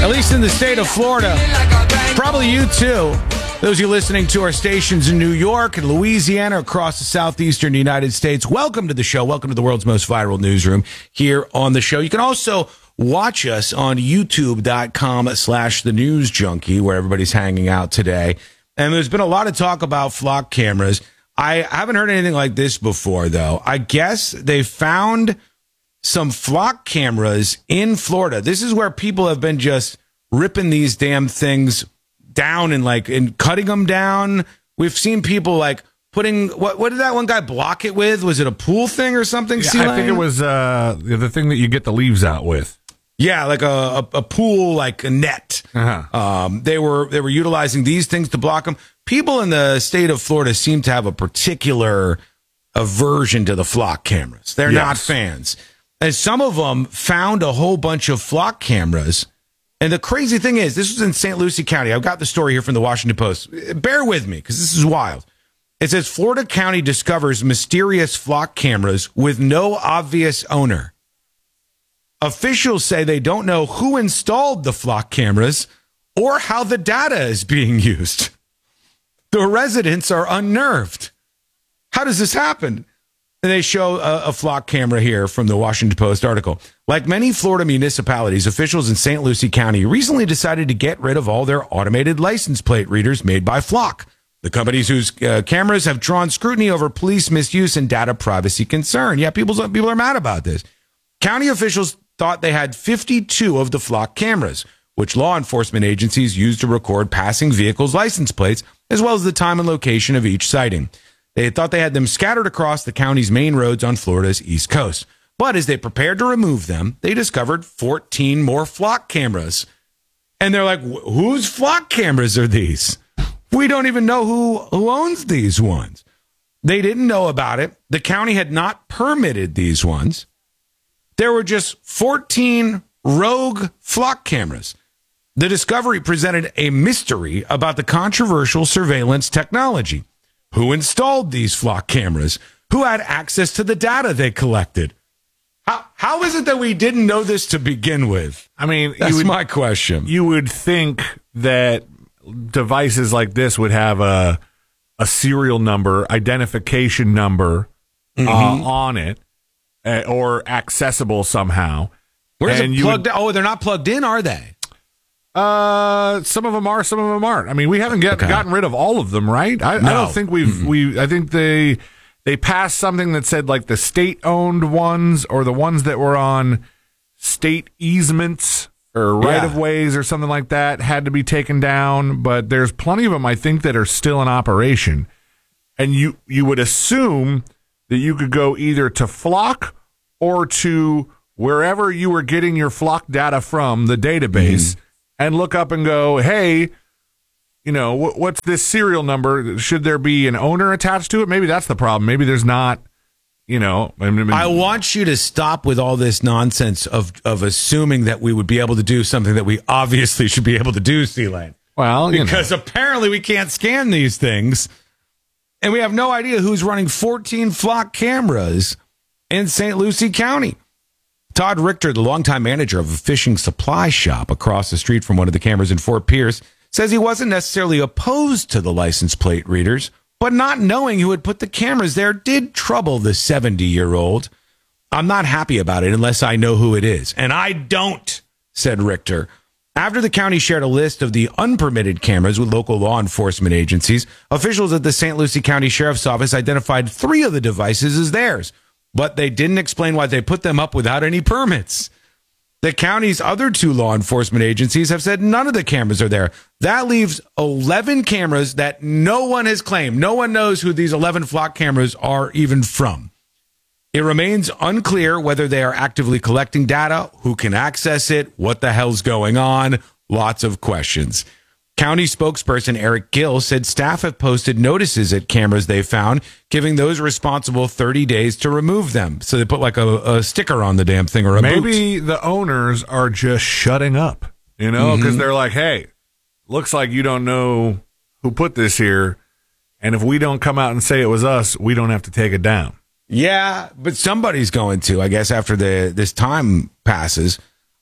At least in the state of Florida. Probably you too. Those of you listening to our stations in New York and Louisiana, across the southeastern United States, welcome to the show. Welcome to the world's most viral newsroom here on the show. You can also watch us on youtube.com/thenewsjunkie, where everybody's hanging out today. And there's been a lot of talk about flock cameras. I haven't heard anything like this before, though. I guess they found some flock cameras in Florida. This is where people have been just ripping these damn things down and cutting them down. We've seen people like putting what did that one guy block it with? Was it a pool thing or something? Yeah, I think it was the thing that you get the leaves out with. Yeah, like a pool, like a net. Uh-huh. They were utilizing these things to block them. People in the state of Florida seem to have a particular aversion to the flock cameras. They're not fans. And some of them found a whole bunch of flock cameras. And the crazy thing is, this was in St. Lucie County. I've got the story here from the Washington Post. Bear with me, because this is wild. It says, Florida County discovers mysterious flock cameras with no obvious owner. Officials say they don't know who installed the flock cameras or how the data is being used. The residents are unnerved. How does this happen? And they show a flock camera here from the Washington Post article. Like many Florida municipalities, officials in St. Lucie County recently decided to get rid of all their automated license plate readers made by Flock, the companies whose cameras have drawn scrutiny over police misuse and data privacy concern. Yeah, people are mad about this. County officials thought they had 52 of the Flock cameras, which law enforcement agencies use to record passing vehicles' license plates, as well as the time and location of each sighting. They thought they had them scattered across the county's main roads on Florida's East Coast. But as they prepared to remove them, they discovered 14 more Flock cameras. And they're like, whose Flock cameras are these? We don't even know who owns these ones. They didn't know about it. The county had not permitted these ones. There were just 14 rogue Flock cameras. The discovery presented a mystery about the controversial surveillance technology. Who installed these Flock cameras? Who had access to the data they collected? How is it that we didn't know this to begin with? I mean, that's my question. You would think that devices like this would have a serial number, identification number on it, or accessible somehow. Where's it plugged in? Oh, they're not plugged in, are they? Some of them are, some of them aren't. I mean, we haven't gotten rid of all of them, right? I don't think I think they passed something that said like the state-owned ones or the ones that were on state easements or right-of-ways or something like that had to be taken down. But there's plenty of them, I think, that are still in operation. And you would assume that you could go either to Flock or to wherever you were getting your Flock data from, the database, and look up and go, hey, you know, what's this serial number? Should there be an owner attached to it? Maybe that's the problem. Maybe there's not, you know. I want you to stop with all this nonsense of assuming that we would be able to do something that we obviously should be able to do, C-Lane. Well, because apparently we can't scan these things, and we have no idea who's running 14 Flock cameras in St. Lucie County. Todd Richter, the longtime manager of a fishing supply shop across the street from one of the cameras in Fort Pierce, says he wasn't necessarily opposed to the license plate readers, but not knowing who had put the cameras there did trouble the 70-year-old. I'm not happy about it unless I know who it is. And I don't, said Richter. After the county shared a list of the unpermitted cameras with local law enforcement agencies, officials at the St. Lucie County Sheriff's Office identified 3 of the devices as theirs, but they didn't explain why they put them up without any permits. The county's other 2 law enforcement agencies have said none of the cameras are there. That leaves 11 cameras that no one has claimed. No one knows who these 11 Flock cameras are even from. It remains unclear whether they are actively collecting data, who can access it, what the hell's going on. Lots of questions. County spokesperson Eric Gill said staff have posted notices at cameras they found, giving those responsible 30 days to remove them. So they put like a sticker on the damn thing or a Maybe boot. The owners are just shutting up, you know, because they're like, hey, looks like you don't know who put this here. And if we don't come out and say it was us, we don't have to take it down. Yeah, but somebody's going to, I guess, after this time passes.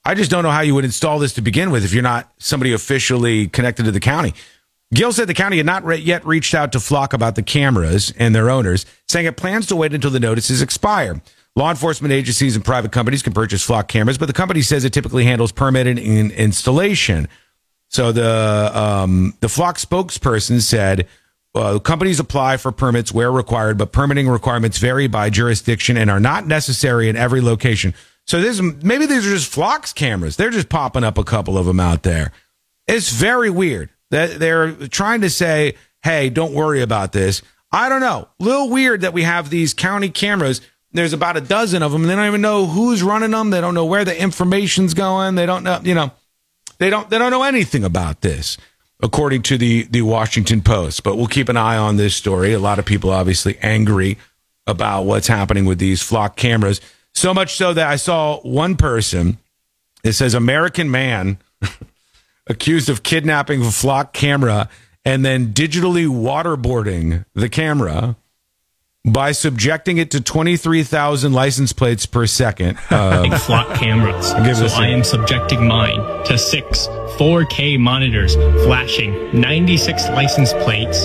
I just don't know how you would install this to begin with if you're not somebody officially connected to the county. Gill said the county had not yet reached out to Flock about the cameras and their owners, saying it plans to wait until the notices expire. Law enforcement agencies and private companies can purchase Flock cameras, but the company says it typically handles permitting and installation. So the Flock spokesperson said companies apply for permits where required, but permitting requirements vary by jurisdiction and are not necessary in every location. So maybe these are just Flock's cameras. They're just popping up a couple of them out there. It's very weird that they're trying to say, hey, don't worry about this. I don't know. A little weird that we have these county cameras. There's about a dozen of them. And they don't even know who's running them. They don't know where the information's going. They don't know, they don't know anything about this, according to the Washington Post. But we'll keep an eye on this story. A lot of people obviously angry about what's happening with these Flock cameras. So much so that I saw one person, it says American man accused of kidnapping a Flock camera and then digitally waterboarding the camera by subjecting it to 23,000 license plates per second. Flock cameras. So I am subjecting mine to 6 4K monitors flashing 96 license plates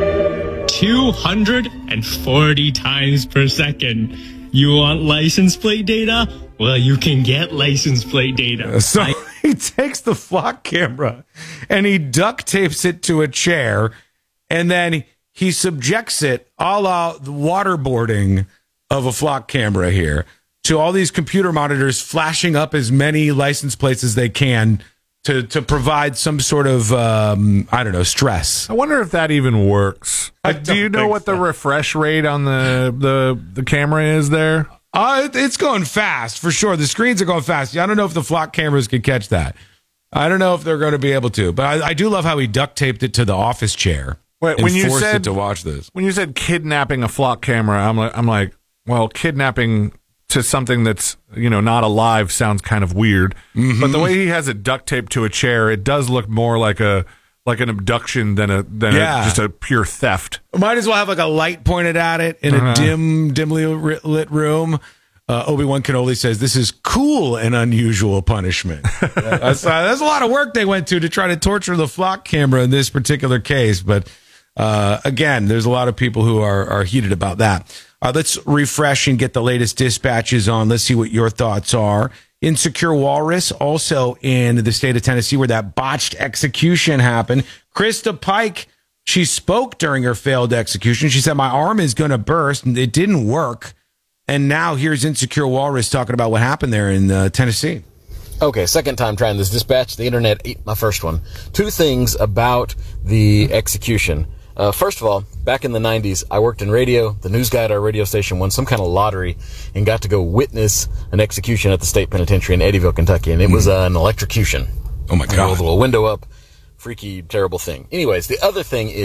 240 times per second. You want license plate data? Well, you can get license plate data. So he takes the Flock camera and he duct tapes it to a chair, and then he subjects it, a la the waterboarding of a Flock camera here, to all these computer monitors flashing up as many license plates as they can to provide some sort of, stress. I wonder if that even works. Do you know what the refresh rate on the camera is there? It's going fast, for sure. The screens are going fast. I don't know if the Flock cameras can catch that. I don't know if they're going to be able to. But I do love how he duct taped it to the office chair. Wait, when you said it to watch this. When you said kidnapping a Flock camera, I'm like, well, kidnapping to something that's, not alive sounds kind of weird. Mm-hmm. But the way he has it duct taped to a chair, it does look more like an abduction than just a pure theft. Might as well have like a light pointed at it in a dimly lit room. Obi-Wan Kenobi says this is cool and unusual punishment. That's a lot of work they went to try to torture the Flock camera in this particular case. But again, there's a lot of people who are heated about that. Let's refresh and get the latest dispatches on. Let's see what your thoughts are. Insecure Walrus, also in the state of Tennessee, where that botched execution happened. Krista Pike, she spoke during her failed execution. She said, my arm is going to burst, and it didn't work. And now here's Insecure Walrus talking about what happened there in Tennessee. Okay, second time trying this dispatch. The internet ate my first one. 2 things about the execution. First of all, back in the 90s, I worked in radio. The news guy at our radio station won some kind of lottery and got to go witness an execution at the state penitentiary in Eddyville, Kentucky. And it was an electrocution. Oh, my God. Rolled the little window up. Freaky, terrible thing. Anyways, the other thing is